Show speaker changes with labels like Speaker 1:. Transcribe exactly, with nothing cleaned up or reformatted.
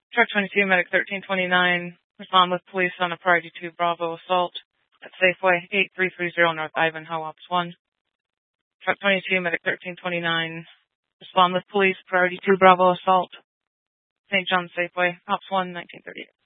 Speaker 1: Truck twenty-two, Medic thirteen twenty-nine, respond with police on a priority two Bravo assault at Safeway eight three three zero North Ivanhoe, Ops one. Truck twenty-two, Medic thirteen twenty-nine, respond with police, priority two Bravo assault, Saint John Safeway, Ops one, nineteen thirty-eight.